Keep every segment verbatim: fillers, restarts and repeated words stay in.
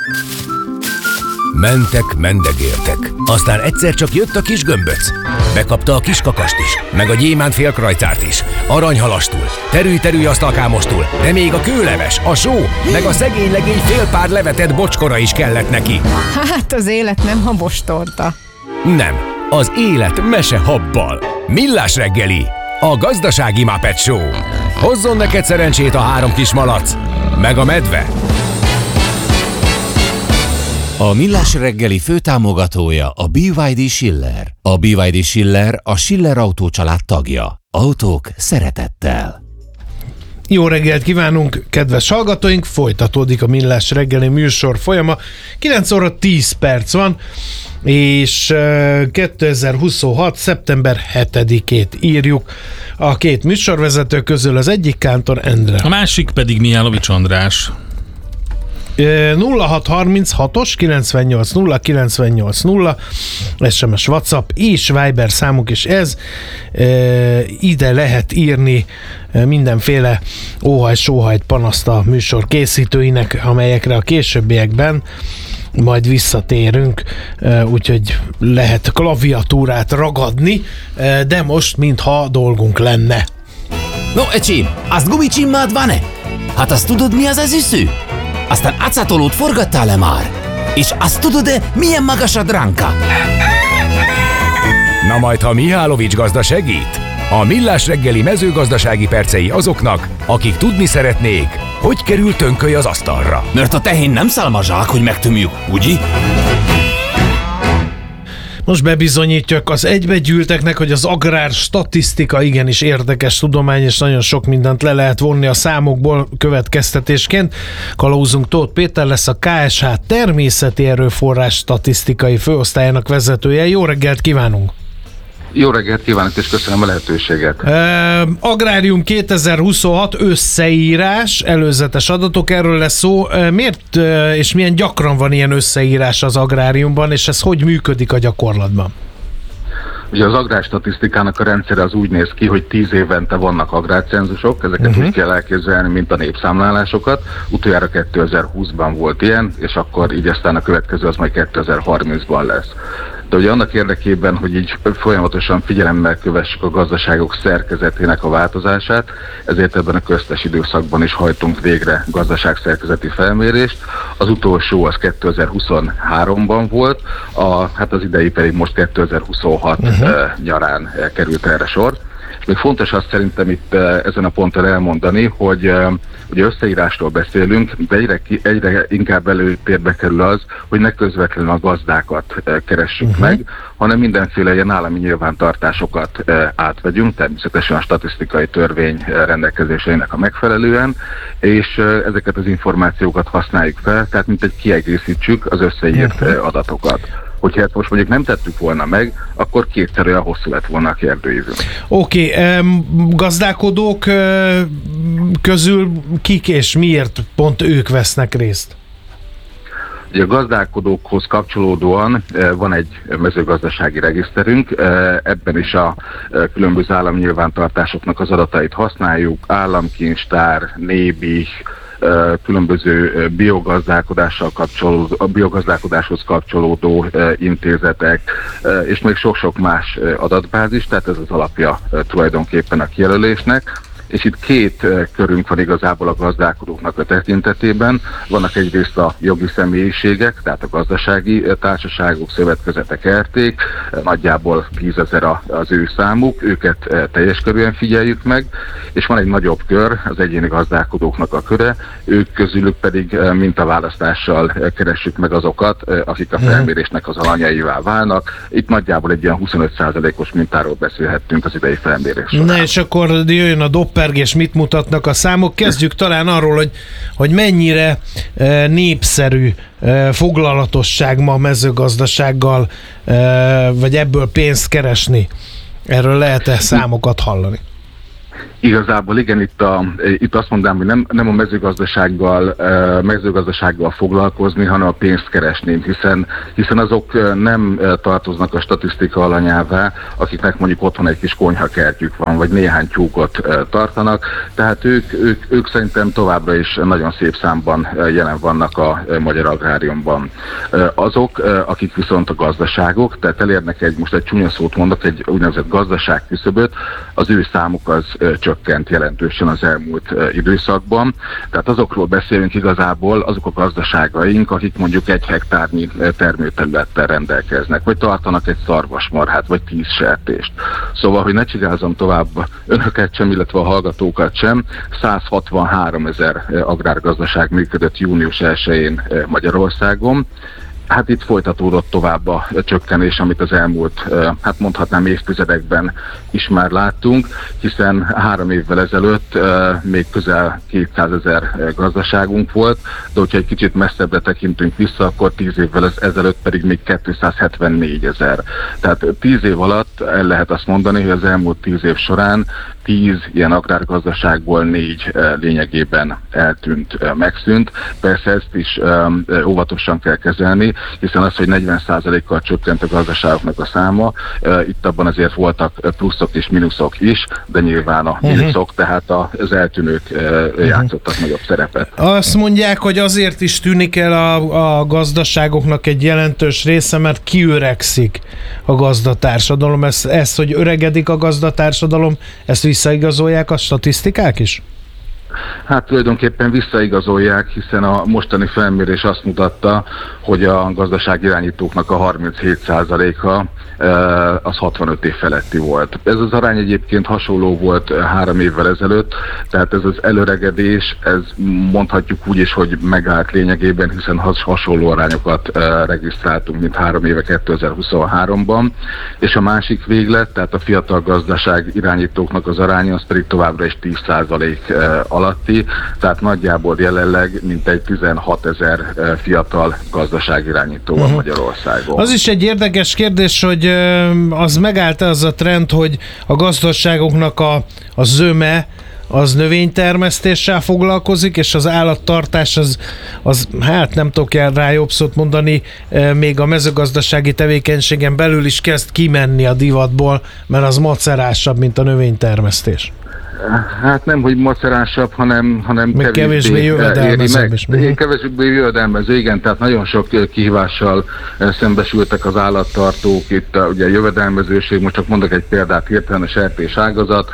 Mentek, mendegéltek. Aztán egyszer csak jött a kis gömböc. Bekapta a kis kakast is, meg a gyémánt félkrajcárt is, aranyhalastul, terű-terű asztalkámostul, de még a kőleves, a só, meg a szegény legény fél pár levetett bocskora is kellett neki. Hát az élet nem habostorta. Nem, az élet mese habbal. Millás reggeli, a gazdasági Muppet Show. Hozzon neked szerencsét a három kis malac, meg a medve. A Millás reggeli főtámogatója a bé vé dé Schiller. A bé vé dé Schiller a Schiller Autó család tagja. Autók szeretettel. Jó reggelt kívánunk, kedves hallgatóink! Folytatódik a Millás reggeli műsor folyama. kilenc óra tíz perc van, és kétezer-huszonhat. szeptember hetedikét írjuk. A két műsorvezető közül az egyik Kántor Endre. A másik pedig Mihálovics András. nulla hat harminchatos kilencvennyolc nulla kilencvennyolc nulla es em es, WhatsApp és Viber számuk is ez. Ide lehet írni mindenféle óhajt-sóhajt panaszt a műsor készítőinek, amelyekre a későbbiekben majd visszatérünk, úgyhogy lehet klaviatúrát ragadni, de most mintha dolgunk lenne. No, ecsim, azt gumicsimmád van-e? Hát azt tudod, mi az az üsző? Aztán acatolót forgattál-e már? És azt tudod-e, milyen magas a dránka? Na majd, ha Mihálovics gazda segít, a Millás reggeli mezőgazdasági percei azoknak, akik tudni szeretnék, hogy kerül tönköly az asztalra. Mert a tehén nem szálmazsák, hogy megtömjük, ugye? Most bebizonyítjuk az egybegyűlteknek, hogy az agrár statisztika igenis érdekes tudomány, és nagyon sok mindent le lehet vonni a számokból következtetésként. Kalauzunk Tóth Péter lesz, a ká es há természeti erőforrás statisztikai főosztályának vezetője. Jó reggelt kívánunk! Jó reggelt kívánok, és köszönöm a lehetőséget. Uh, Agrárium kétezer-huszonhat összeírás, előzetes adatok, erről lesz szó. Uh, miért uh, és milyen gyakran van ilyen összeírás az agráriumban, és ez hogy működik a gyakorlatban? Ugye az agrárstatisztikának a rendszere az úgy néz ki, hogy tíz évente vannak agrárcenzusok, ezeket uh-huh. úgy kell elképzelni, mint a népszámlálásokat. Utoljára kétezer-húszban volt ilyen, és akkor így aztán a következő az majd kétezer-harmincban lesz. De ugye annak érdekében, hogy így folyamatosan figyelemmel kövessük a gazdaságok szerkezetének a változását, ezért ebben a köztes időszakban is hajtunk végre gazdaságszerkezeti felmérést. Az utolsó az kétezer-huszonháromban volt, a, hát az idei pedig most kétezer-huszonhat uh-huh. nyarán került erre sor. Még fontos azt szerintem itt ezen a ponton elmondani, hogy ugye összeírásról beszélünk, de egyre, egyre inkább előtérbe kerül az, hogy ne közvetlenül a gazdákat keressük uh-huh. meg, hanem mindenféle ilyen állami nyilvántartásokat átvegyünk, természetesen a statisztikai törvény rendelkezéseinek a megfelelően, és ezeket az információkat használjuk fel, tehát mint egy kiegészítsük az összeírt uh-huh. adatokat. Hogyha ezt most mondjuk nem tettük volna meg, akkor kétszer olyan hosszú lett volna a kérdőívünk. Oké, okay, gazdálkodók közül kik és miért pont ők vesznek részt? Ugye a gazdálkodókhoz kapcsolódóan van egy mezőgazdasági regiszterünk, ebben is a különböző államnyilvántartásoknak az adatait használjuk, államkincstár, nébi, különböző biogazdálkodással kapcsolódó, a biogazdálkodáshoz kapcsolódó intézetek, és még sok-sok más adatbázis, tehát ez az alapja tulajdonképpen a kijelölésnek. És itt két körünk van igazából a gazdálkodóknak a tekintetében. Vannak egyrészt a jogi személyiségek, tehát a gazdasági társaságok, szövetkezetek, erték, nagyjából tízezer az ő számuk, őket teljes körűen figyeljük meg, és van egy nagyobb kör, az egyéni gazdálkodókok a köre, ők közülük pedig mintaválasztással keressük meg azokat, akik a felmérésnek az alanyaivá válnak. Itt nagyjából egy ilyen huszonöt százalékos mintáról beszélhettünk az idei felmérés során. Na és akkor jöjjön a doppergés, mit mutatnak a számok? Kezdjük talán arról, hogy, hogy mennyire e, népszerű e, foglalatosság ma a mezőgazdasággal, e, vagy ebből pénzt keresni. Erről lehet-e számokat hallani? Igazából igen, itt, a, itt azt mondanám, hogy nem, nem a mezőgazdasággal, mezőgazdasággal foglalkozni, hanem a pénzt keresni, hiszen, hiszen azok nem tartoznak a statisztika alanyává, akiknek mondjuk otthon egy kis konyhakertjük van, vagy néhány tyúkot tartanak, tehát ők, ők, ők szerintem továbbra is nagyon szép számban jelen vannak a magyar agráriumban. Azok, akik viszont a gazdaságok, tehát elérnek egy, most egy csúnya szót mondok, egy úgynevezett gazdaságküszöböt, az ő számuk az csökkent jelentősen az elmúlt időszakban. Tehát azokról beszélünk igazából, azok a gazdaságaink, akik mondjuk egy hektárnyi termőterülettel rendelkeznek, vagy tartanak egy szarvasmarhát, vagy tíz sertést. Szóval, hogy ne csigázom tovább önöket sem, illetve a hallgatókat sem, száz hatvanhárom ezer agrárgazdaság működött június elsején Magyarországon. Hát itt folytatódott tovább a csökkenés, amit az elmúlt, hát mondhatnám évtizedekben is már láttunk, hiszen három évvel ezelőtt még közel kétszázezer gazdaságunk volt, de hogyha egy kicsit messzebbre tekintünk vissza, akkor tíz évvel ezelőtt pedig még kétszázhetvennégy ezer. Tehát tíz év alatt el lehet azt mondani, hogy az elmúlt tíz év során tíz ilyen agrárgazdaságból négy lényegében eltűnt, megszűnt. Persze ezt is óvatosan kell kezelni, hiszen az, hogy negyven százalékkal csökkent a gazdaságoknak a száma, itt abban azért voltak pluszok és mínuszok is, de nyilván a mínuszok, tehát az eltűnők játszottak nagyobb szerepet. Azt mondják, hogy azért is tűnik el a, a gazdaságoknak egy jelentős része, mert kiöregszik a gazdatársadalom. Ez, ez, hogy öregedik a gazdatársadalom, ezt visszaigazolják a statisztikák is? Hát tulajdonképpen visszaigazolják, hiszen a mostani felmérés azt mutatta, hogy a gazdaságirányítóknak a harminchét százaléka az hatvanöt év feletti volt. Ez az arány egyébként hasonló volt három évvel ezelőtt, tehát ez az előregedés, ez mondhatjuk úgy is, hogy megállt lényegében, hiszen hasonló arányokat regisztráltunk, mint három éve kétezer-huszonháromban, és a másik véglet, tehát a fiatal gazdaság irányítóknak az aránya, az pedig továbbra is tíz százalék alatti, tehát nagyjából jelenleg mintegy tizenhat ezer fiatal gazdaságirányító van uh-huh. Magyarországon. Az is egy érdekes kérdés, hogy az megállt az a trend, hogy a gazdaságoknak a, a zöme az növénytermesztéssel foglalkozik, és az állattartás az, az hát nem tudok el rá jobb szót mondani, még a mezőgazdasági tevékenységen belül is kezd kimenni a divatból, mert az macerásabb, mint a növénytermesztés. Hát nem, hogy macerásabb, hanem, hanem kevésbé, kevésbé jövedelmezőbb is. Kevésbé jövedelmező, igen, tehát nagyon sok kihívással szembesültek az állattartók. Itt ugye a jövedelmezőség, most csak mondok egy példát, hirtelen a sertés ágazat.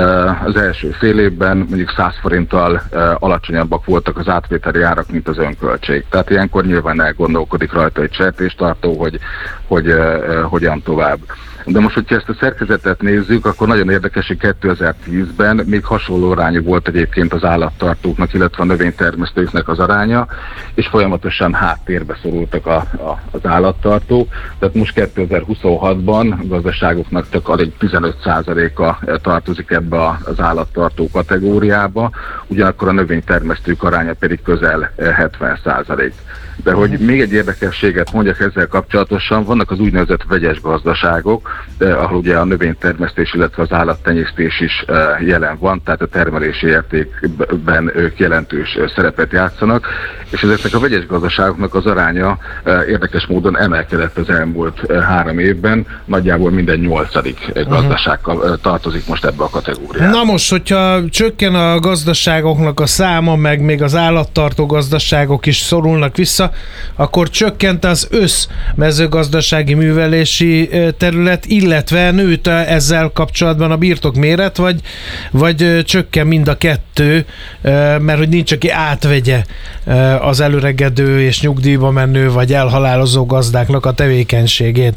Az első fél évben mondjuk száz forinttal alacsonyabbak voltak az átvételi árak, mint az önköltség. Tehát ilyenkor nyilván elgondolkodik rajta egy sertéstartó, hogy, hogy, hogy hogyan tovább. De most, hogyha ezt a szerkezetet nézzük, akkor nagyon érdekes, hogy kétezer-tízben még hasonló arányú volt egyébként az állattartóknak, illetve a növénytermesztőknek az aránya, és folyamatosan háttérbe szorultak a, a, az állattartók. Tehát most kétezer-huszonhatban a gazdaságoknak csak alig tizenöt százaléka tartozik ebbe az állattartó kategóriába, ugyanakkor a növénytermesztők aránya pedig közel hetven százalék. De hogy még egy érdekességet mondjak ezzel kapcsolatosan, vannak az úgynevezett vegyes gazdaságok, ahol ugye a növénytermesztés, illetve az állattenyésztés is jelen van, tehát a termelési értékben ők jelentős szerepet játszanak, és ezeknek a vegyes gazdaságoknak az aránya érdekes módon emelkedett az elmúlt három évben, nagyjából minden nyolcadik gazdaság tartozik most ebbe a kategóriába. Na most, hogyha csökken a gazdaságoknak a száma, meg még az állattartó gazdaságok is szorulnak vissza, akkor csökkent az összmezőgazdasági művelési terület, illetve nőtt ezzel kapcsolatban a birtok méret, vagy, vagy csökken mind a kettő, mert hogy nincs, aki átvegye az előregedő és nyugdíjba menő, vagy elhalálozó gazdáknak a tevékenységét.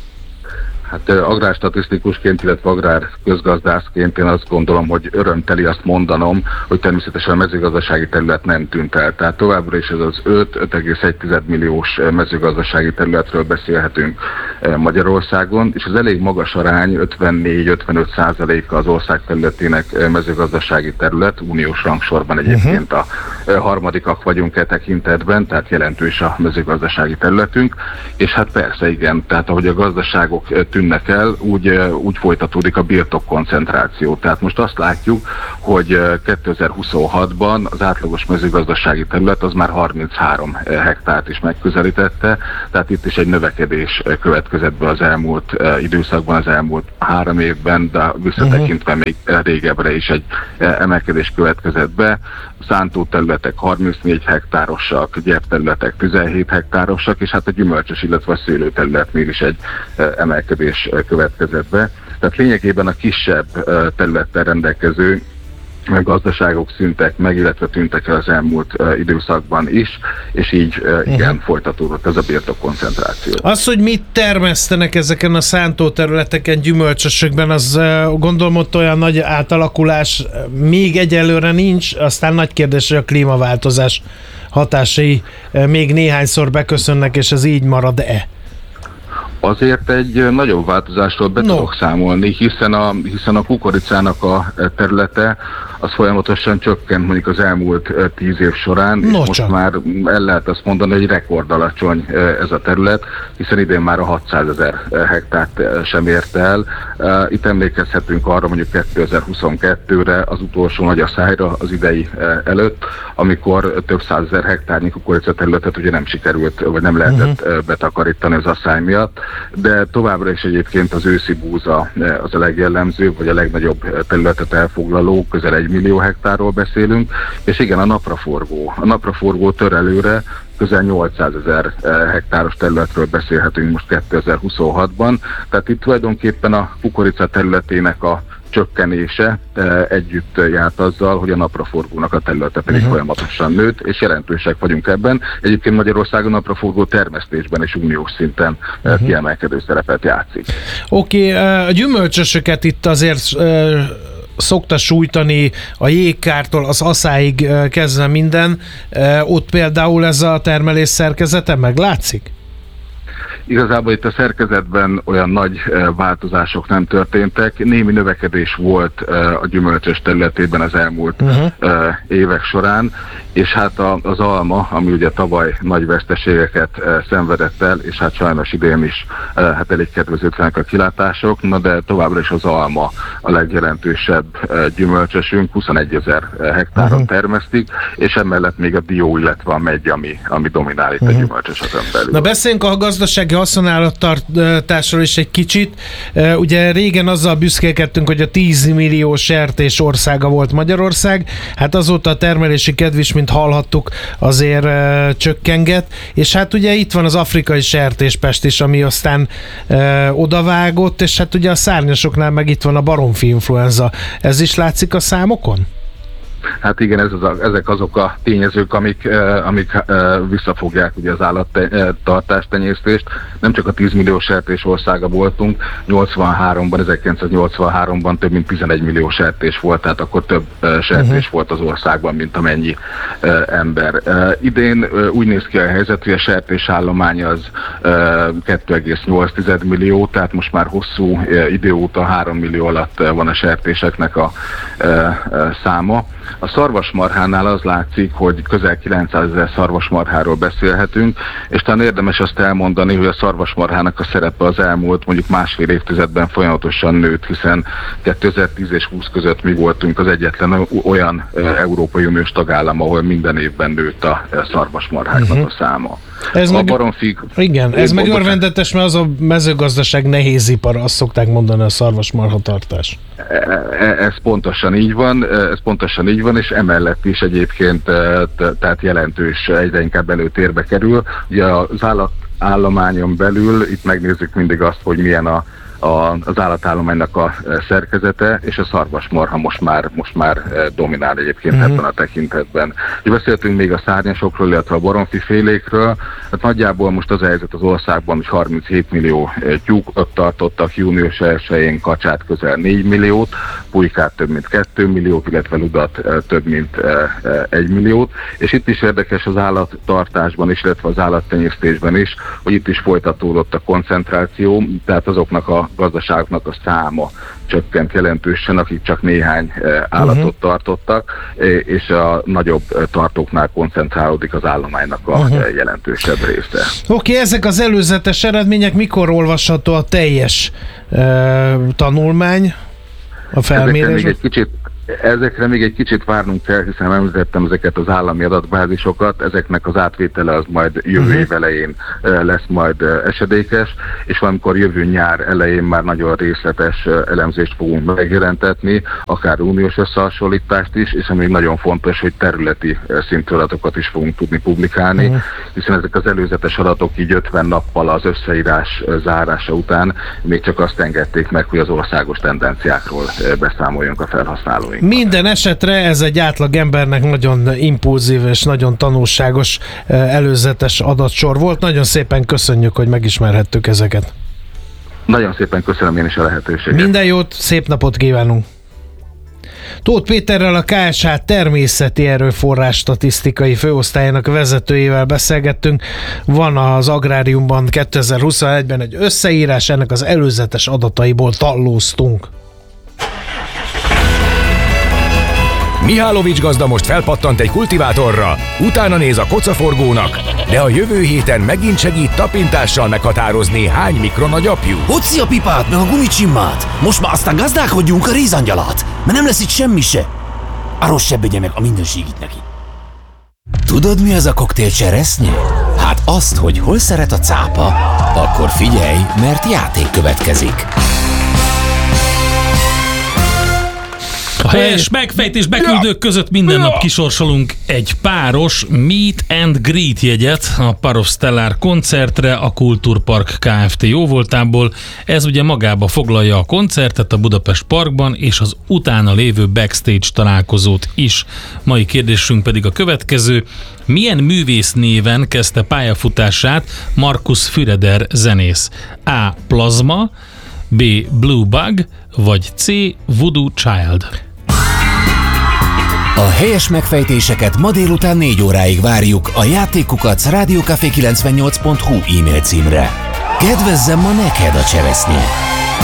Hát agrárstatisztikusként, illetve agrárközgazdászként én azt gondolom, hogy örömteli azt mondanom, hogy természetesen a mezőgazdasági terület nem tűnt el. Tehát továbbra is ez az öt-öt egész egy milliós mezőgazdasági területről beszélhetünk. Magyarországon, és az elég magas arány, ötvennégy-ötvenöt százaléka az ország területének mezőgazdasági terület, uniós rangsorban egyébként a harmadikak vagyunk e tekintetben, tehát jelentős a mezőgazdasági területünk, és hát persze igen, tehát ahogy a gazdaságok tűnnek el, úgy, úgy folytatódik a birtokkoncentráció. Tehát most azt látjuk, hogy kétezer-huszonhatban az átlagos mezőgazdasági terület az már harminchárom hektárt is megközelítette, tehát itt is egy növekedés következett be az elmúlt időszakban, az elmúlt három évben, de visszatekintve még régebbre is egy emelkedés következett be. Szántóterületek harmincnégy hektárosak, gyepterületek tizenhét hektárosak, és hát a gyümölcsös, illetve a szőlőterületnél is egy emelkedés következett be. Tehát lényegében a kisebb területtel rendelkező gazdaságok szűntek meg, illetve tűntek el az elmúlt uh, időszakban is, és így uh, igen, uh-huh. folytatódott ez a birtokkoncentráció. Az, hogy mit termesztenek ezeken a szántóterületeken, gyümölcsösökben, az uh, gondolom ott olyan nagy átalakulás még egyelőre nincs, aztán nagy kérdés, hogy a klímaváltozás hatásai uh, még néhányszor beköszönnek, és ez így marad-e? Azért egy nagyobb változásról be no. tudok számolni, hiszen a, hiszen a kukoricának a területe az folyamatosan csökkent mondjuk az elmúlt tíz év során, no, és most csak. Már el lehet azt mondani, hogy rekordalacsony ez a terület, hiszen idén már a hatszázezer hektárt sem érte el. Itt emlékezhetünk arra mondjuk kétezer-huszonkettőre, az utolsó nagy asszályra az idei előtt, amikor több százezer hektárnyi kukorica területet ugye nem sikerült, vagy nem lehetett uh-huh. betakarítani az asszály miatt, de továbbra is egyébként az őszi búza az a legjellemzőbb, vagy a legnagyobb területet elfoglaló, közel egy millió hektárról beszélünk, és igen, a napraforgó. A napraforgó tör előre, közel nyolcszázezer hektáros területről beszélhetünk most kétezer-huszonhatban, tehát itt tulajdonképpen a kukorica területének a csökkenése együtt járt azzal, hogy a napraforgónak a területe pedig uh-huh. folyamatosan nőtt, és jelentősek vagyunk ebben. Egyébként Magyarországon napraforgó termesztésben és uniós szinten uh-huh. kiemelkedő szerepet játszik. Oké, okay, a gyümölcsösöket itt azért szokta sújtani a jégkártól az aszáig kezdve minden. Ott például ez a termelés szerkezete meglátszik? Igazából itt a szerkezetben olyan nagy változások nem történtek. Némi növekedés volt a gyümölcsös területében az elmúlt uh-huh. évek során, és hát az alma, ami ugye tavaly nagy veszteségeket szenvedett el, és hát sajnos idén is hát elég kedvezőtlenek a kilátások, na de továbbra is az alma a legjelentősebb gyümölcsösünk, huszonegyezer hektáron uh-huh. termesztik, és emellett még a dió, illetve a megy, ami, ami dominál itt uh-huh. a gyümölcsösökön belül. Na beszéljünk a gazdasági haszonállattartásról is egy kicsit. Ugye régen azzal büszkélkedtünk, hogy a tíz millió sertés országa volt Magyarország, hát azóta a termelési kedv is, mint hallhattuk, azért uh, csökkengett, és hát ugye itt van az afrikai sertéspest is, ami aztán uh, odavágott, és hát ugye a szárnyasoknál meg itt van a baromfi influenza. Ez is látszik a számokon? Hát igen, ez az a, ezek azok a tényezők, amik, uh, amik uh, visszafogják ugye az állattartástenyésztést. Nem csak a tíz millió sertés országa voltunk, nyolcvanháromban, ezerkilencszáznyolcvanháromban több mint tizenegy millió sertés volt, tehát akkor több uh, sertés uh-huh. volt az országban, mint amennyi uh, ember. Uh, idén uh, úgy néz ki a helyzet, hogy a sertésállomány az uh, kettő egész nyolc millió, tehát most már hosszú uh, idő óta három millió alatt uh, van a sertéseknek a uh, uh, száma. A szarvasmarhánál az látszik, hogy közel kilencszázezer szarvasmarháról beszélhetünk, és talán érdemes azt elmondani, hogy a szarvasmarhának a szerepe az elmúlt mondjuk másfél évtizedben folyamatosan nőtt, hiszen kétezer-tíz és húsz között mi voltunk az egyetlen olyan Európai Uniós tagállam, ahol minden évben nőtt a szarvasmarháknak uh-huh. a száma. Ez a meg, baromfig... Igen, ez meg örvendetes, mert az a mezőgazdaság nehézipar, azt szokták mondani, a szarvasmarhatartás. Ez pontosan így van, ez pontosan így van, és emellett is egyébként tehát jelentős, egyre inkább előtérbe kerül. Ugye az állatállományon belül itt megnézzük mindig azt, hogy milyen a az állatállománynak a szerkezete, és a szarvasmarha most már, most már dominál egyébként uh-huh. ebben a tekintetben. És beszéltünk még a szárnyasokról, illetve a baromfifélékről. Hát nagyjából most az a helyzet az országban, hogy harminchét millió tyúkot tartottak, június elsején kacsát közel négy milliót, pulykát több mint két milliót, illetve ludat több mint egy milliót. És itt is érdekes az állattartásban is, illetve az állattenyésztésben is, hogy itt is folytatódott a koncentráció, tehát azoknak a gazdaságoknak a száma csökkent jelentősen, akik csak néhány állatot uh-huh. tartottak, és a nagyobb tartóknál koncentrálódik az állománynak a uh-huh. jelentősebb része. Oké, okay, ezek az előzetes eredmények, mikor olvasható a teljes uh, tanulmány, a felmérés? Ezekre még egy kicsit Ezekre még egy kicsit várnunk kell, hiszen említettem ezeket az állami adatbázisokat, ezeknek az átvétele az majd jövő uh-huh. év elején lesz majd esedékes, és valamikor jövő nyár elején már nagyon részletes elemzést fogunk megjelentetni, akár uniós összehasonlítást is, és ami nagyon fontos, hogy területi szintű adatokat is fogunk tudni publikálni, uh-huh. hiszen ezek az előzetes adatok így ötven nappal az összeírás zárása után még csak azt engedték meg, hogy az országos tendenciákról beszámoljunk a felhasználóink. Minden esetre ez egy átlag embernek nagyon impulzív és nagyon tanulságos előzetes adatsor volt. Nagyon szépen köszönjük, hogy megismerhettük ezeket. Nagyon szépen köszönöm én is a lehetőséget. Minden jót, szép napot kívánunk! Tóth Péterrel, a ká es há természeti erőforrás statisztikai főosztályának vezetőjével beszélgettünk. Van az Agráriumban kétezer-huszonegyben egy összeírás, ennek az előzetes adataiból tallóztunk. Mihálovics gazda most felpattant egy kultivátorra, utána néz a kocaforgónak, de a jövő héten megint segít tapintással meghatározni, hány mikron a gyapjú. Hoci a pipát, meg a gumicsimmát! Most már aztán gazdálkodjunk a rézangyalat, mert nem lesz itt semmi se. Arról sebbegye meg a mindenségit neki. Tudod, mi az a koktél cseresznye? Hát azt, hogy hol szeret a cápa, akkor figyelj, mert játék következik. A helyes megfejtés beküldők között minden nap kisorsolunk egy páros Meet and Greet jegyet a Parov Stellar koncertre a Kultúrpark Kft. Jóvoltából. Ez ugye magába foglalja a koncertet a Budapest Parkban és az utána lévő backstage találkozót is. Mai kérdésünk pedig a következő. Milyen művész néven kezdte pályafutását Markus Füreder zenész? A. Plazma, B. Blue Bug, vagy C. Voodoo Child? A helyes megfejtéseket ma délután négy óráig várjuk a játékukat rádiókafé kilencvennyolc pont hu e-mail címre. Kedvezzem ma neked a cseresznye!